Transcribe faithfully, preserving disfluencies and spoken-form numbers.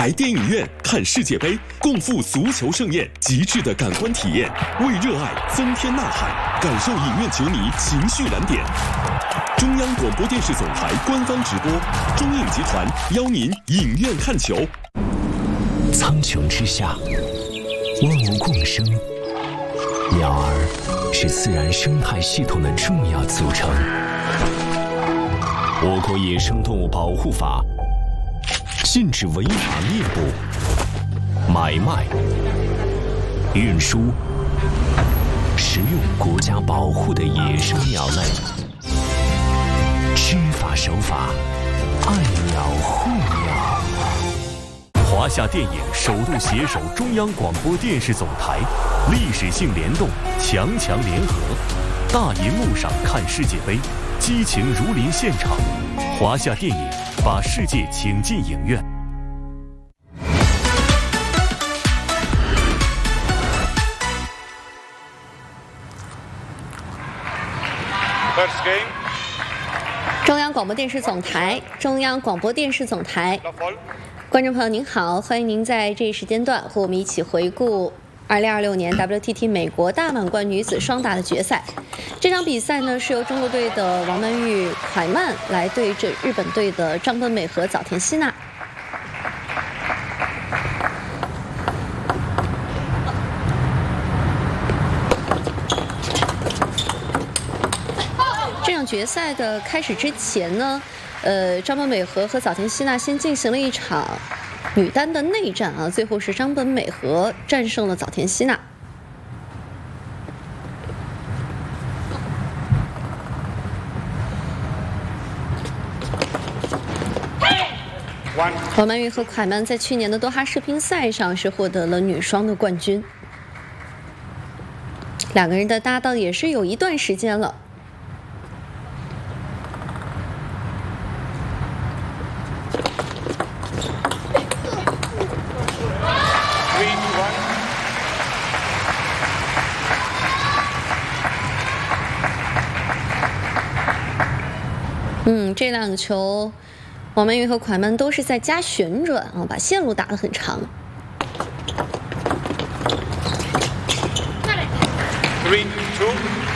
来电影院看世界杯，共赴足球盛宴，极致的感官体验，为热爱增添呐喊，感受影院球迷情绪燃点。中央广播电视总台官方直播，中影集团邀您影院看球。 苍穹之下，万物共生，鸟儿是自然生态系统的重要组成。我国野生动物保护法禁止违法猎捕、买卖、运输、食用国家保护的野生鸟类。知法守法，爱鸟护鸟。 华夏电影首度携手中央广播电视总台，历史性联动，强强联合，大银幕上看世界杯，激情如临现场。华夏电影把世界请进影院。 中央广播电视总台，中央广播电视总台，观众朋友您好，欢迎您在这一时间段和我们一起回顾二零二六年 W T T 美国大满贯女子双打的决赛。这场比赛呢是由中国队的王曼玉、蒯曼来对阵日本队的张本美和早田希娜。这场决赛的开始之前呢，呃，张本美和和早田希娜先进行了一场女单的内战啊，最后是张本美和战胜了早田希娜。王曼玉和蒯曼在去年的多哈世乒赛上是获得了女双的冠军，两个人的搭档也是有一段时间了。嗯，这两个球，王曼玉和蒯曼都是在加旋转啊，把线路打得很长。 Three, two.